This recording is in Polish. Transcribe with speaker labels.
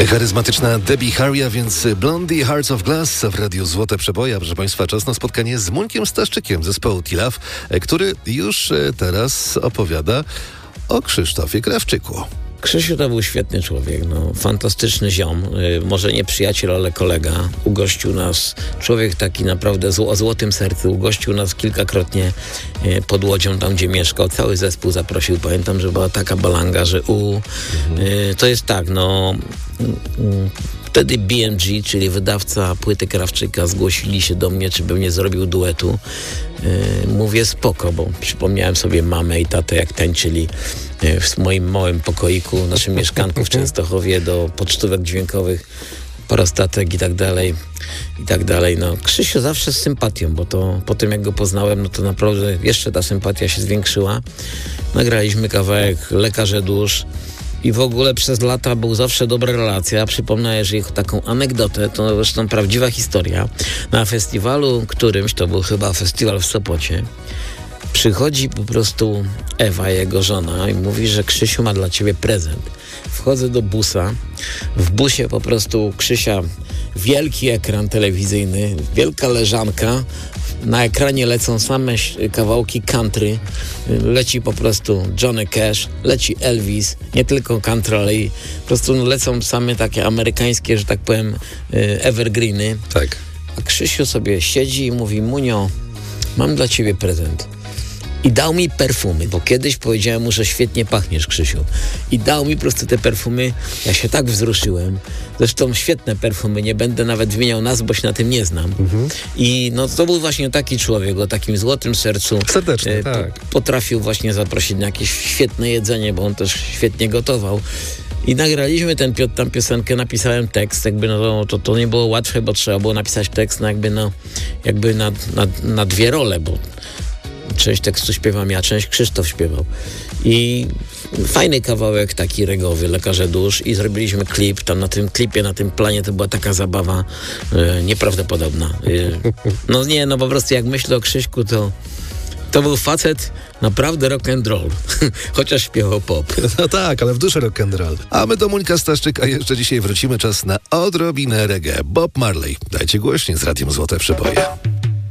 Speaker 1: Charyzmatyczna Debbie Harry, a więc Blondie Hearts of Glass w Radiu Złote Przeboje. Proszę Państwa, czas na spotkanie z Mońkiem Staszczykiem zespołu T-Love, który już teraz opowiada o Krzysztofie Krawczyku.
Speaker 2: Krzysiu to był świetny człowiek, fantastyczny ziom, może nie przyjaciel, ale kolega. Ugościł nas, człowiek taki naprawdę o złotym sercu, ugościł nas kilkakrotnie pod Łodzią, tam gdzie mieszkał. Cały zespół zaprosił, pamiętam, że była taka balanga, że to jest tak, wtedy BMG, czyli wydawca płyty Krawczyka, zgłosili się do mnie, czy bym nie zrobił duetu. Mówię spoko, bo przypomniałem sobie mamę i tatę, jak tańczyli w moim małym pokoiku, naszym mieszkanku w Częstochowie, do pocztówek dźwiękowych, parastatek i tak dalej. Krzysiu zawsze z sympatią, bo to po tym, jak go poznałem, to naprawdę jeszcze ta sympatia się zwiększyła. Nagraliśmy kawałek Lekarze Dusz i w ogóle przez lata był zawsze dobra relacja. Przypomnę, jeżeli taką anegdotę, to zresztą prawdziwa historia. Na festiwalu którymś, to był chyba festiwal w Sopocie, przychodzi po prostu Ewa, jego żona, i mówi, że Krzysiu ma dla ciebie prezent. Wchodzę do busa. W busie po prostu Krzysia wielki ekran telewizyjny, wielka leżanka. Na ekranie lecą same kawałki country. Leci po prostu Johnny Cash, leci Elvis, nie tylko country, ale i po prostu lecą same takie amerykańskie, że tak powiem, evergreeny.
Speaker 1: Tak.
Speaker 2: A Krzysiu sobie siedzi i mówi: Munio, mam dla ciebie prezent. I dał mi perfumy, bo kiedyś powiedziałem mu, że świetnie pachniesz, Krzysiu. I dał mi po prostu te perfumy. Ja się tak wzruszyłem. Zresztą świetne perfumy, nie będę nawet wymieniał nazw, bo się na tym nie znam. I to był właśnie taki człowiek o takim złotym sercu.
Speaker 1: Serdeczny, tak.
Speaker 2: Potrafił właśnie zaprosić na jakieś świetne jedzenie, bo on też świetnie gotował. I nagraliśmy tę piosenkę, napisałem tekst, to nie było łatwe, bo trzeba było napisać tekst na dwie role, bo część tekstu śpiewam ja, część Krzysztof śpiewał. I fajny kawałek taki regowy, Lekarze Dusz, i zrobiliśmy klip. Tam na tym klipie, na tym planie to była taka zabawa nieprawdopodobna. Po prostu jak myślę o Krzyśku, to był facet naprawdę rock and roll, chociaż śpiewał pop.
Speaker 1: No tak, ale w duszy rock and roll. A my do Mońka Staszczyka jeszcze dzisiaj wrócimy. Czas na odrobinę reggae. Bob Marley. Dajcie głośniej z Radiem Złote Przeboje.